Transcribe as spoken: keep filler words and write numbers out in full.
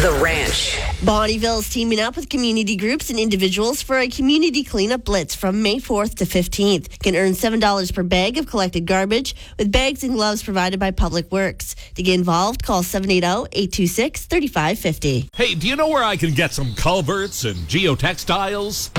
The Ranch. Bonnyville's teaming up with community groups and individuals for a community cleanup blitz from May fourth to fifteenth. Can earn seven dollars per bag of collected garbage with bags and gloves provided by Public Works. To get involved, call seven eight zero, eight two six, three five five zero. Hey, do you know where I can get some culverts and geotextiles?